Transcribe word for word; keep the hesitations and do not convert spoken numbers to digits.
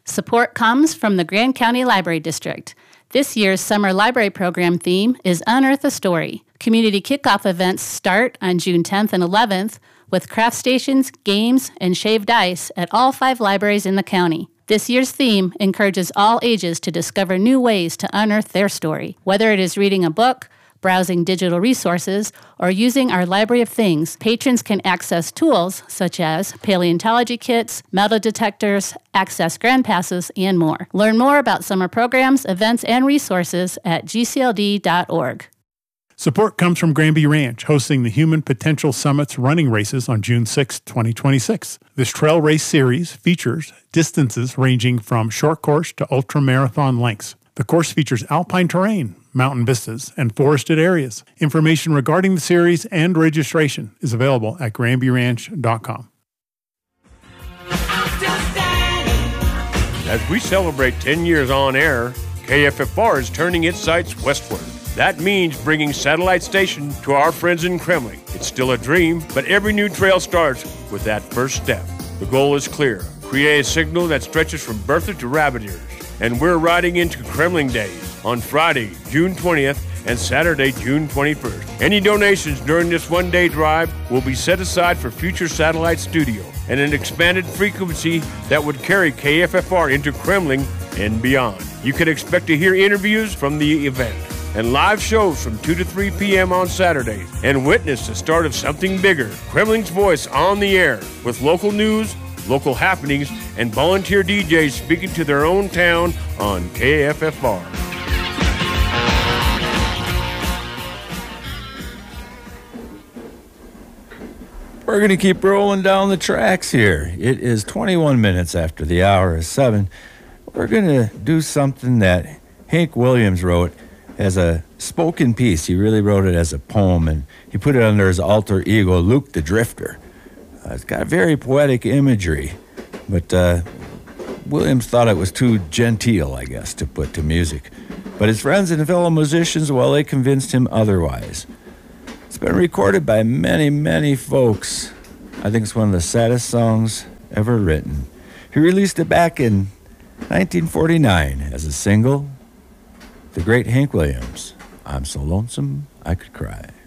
Support comes from the Grand County Library District. This year's summer library program theme is Unearth a Story. Community kickoff events start on June tenth and eleventh with craft stations, games, and shaved ice at all five libraries in the county. This year's theme encourages all ages to discover new ways to unearth their story. Whether it is reading a book, browsing digital resources, or using our Library of Things, patrons can access tools such as paleontology kits, metal detectors, access grand passes, and more. Learn more about summer programs, events, and resources at g c l d dot org. Support comes from Granby Ranch, hosting the Human Potential Summit's running races on June sixth, twenty twenty-six. This trail race series features distances ranging from short course to ultra-marathon lengths. The course features alpine terrain, mountain vistas, and forested areas. Information regarding the series and registration is available at granby ranch dot com. As we celebrate ten years on air, K F F R is turning its sights westward. That means bringing satellite station to our friends in Kremling. It's still a dream, but every new trail starts with that first step. The goal is clear. Create a signal that stretches from Bertha to Rabbit Ears. And we're riding into Kremling Days on Friday, June twentieth, and Saturday, June twenty-first. Any donations during this one-day drive will be set aside for future satellite studio and an expanded frequency that would carry K F F R into Kremling and beyond. You can expect to hear interviews from the event and live shows from two to three p.m. on Saturdays, and witness the start of something bigger. Kremling's Voice on the air with local news, local happenings, and volunteer D Js speaking to their own town on K F F R. We're going to keep rolling down the tracks here. It is twenty-one minutes after the hour is seven. We're going to do something that Hank Williams wrote as a spoken piece. He really wrote it as a poem, and he put it under his alter ego, Luke the Drifter. Uh, it's got very poetic imagery, but uh, Williams thought it was too genteel, I guess, to put to music. But his friends and fellow musicians, well, they convinced him otherwise. It's been recorded by many, many folks. I think it's one of the saddest songs ever written. He released it back in nineteen forty-nine as a single. The great Hank Williams, I'm So Lonesome I Could Cry.